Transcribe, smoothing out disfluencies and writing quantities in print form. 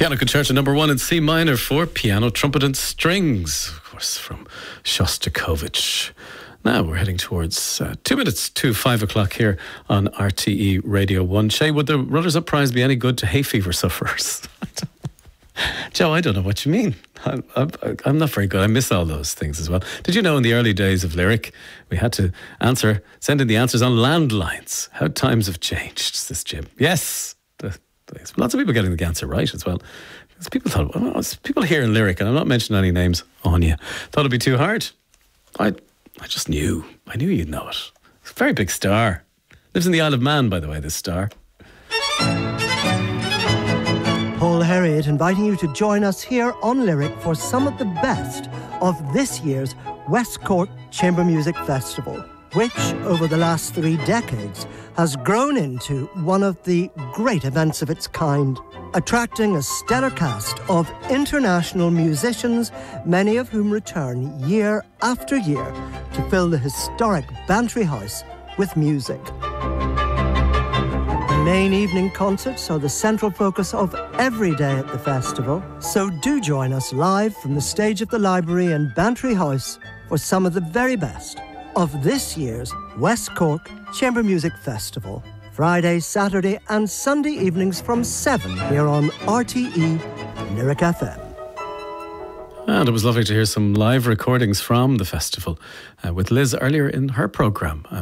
Piano Concerto number 1 in C minor for piano, trumpet and strings, of course, from Shostakovich. Now we're heading towards 2 minutes to 5 o'clock here on RTE Radio 1. Shay, would the Runners Up Prize be any good to hay fever sufferers? Joe, I don't know what you mean. I'm not very good. I miss all those things as well. Did you know in the early days of Lyric, we had to send in the answers on landlines? How times have changed, says Jim. Yes. Lots of people getting the answer right as well. Because people here in Lyric, and I'm not mentioning any names on you, thought it'd be too hard. I just knew. I knew you'd know it. It's a very big star. Lives in the Isle of Man, by the way, this star. Paul Herriot inviting you to join us here on Lyric for some of the best of this year's West Cork Chamber Music Festival, which over the last 3 decades has grown into one of the great events of its kind, attracting a stellar cast of international musicians, many of whom return year after year to fill the historic Bantry House with music. The main evening concerts are the central focus of every day at the festival, so do join us live from the stage of the library in Bantry House for some of the very best of this year's West Cork Chamber Music Festival. Friday, Saturday and Sunday evenings from 7 here on RTE Lyric FM. And it was lovely to hear some live recordings from the festival with Liz earlier in her programme.